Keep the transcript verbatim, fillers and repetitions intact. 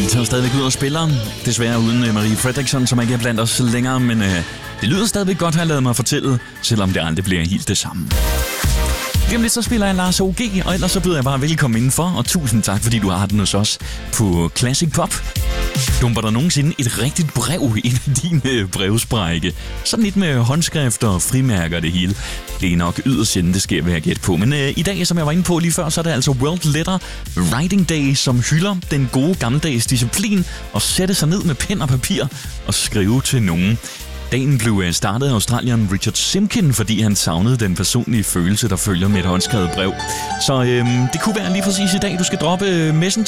tager stadigvæk ud og spiller. Desværre uden Marie Fredriksson, som ikke er blandt os længere, men øh, det lyder stadigvæk godt, har jeg lavet mig fortælle, selvom det aldrig bliver helt det samme. Lige om lidt så spiller jeg Lars O G, og ellers så byder jeg bare velkommen indenfor, og tusind tak, fordi du har den hos os på Classic Pop. Dumper der nogensinde et rigtigt brev ind i din brevsprække? Sådan lidt med håndskrifter og frimærker og det hele. Det er nok yderst sjældent, det sker, vil jeg gætte på. Men øh, i dag, som jeg var inde på lige før, så er det altså World Letter Writing Day, som hylder den gode gammeldags disciplin og sætte sig ned med pen og papir og skrive til nogen. Dagen blev startet af australieren Richard Simkin, fordi han savnede den personlige følelse, der følger med et håndskrevet brev. Så øhm, det kunne være lige præcis i dag, du skal droppe Messenger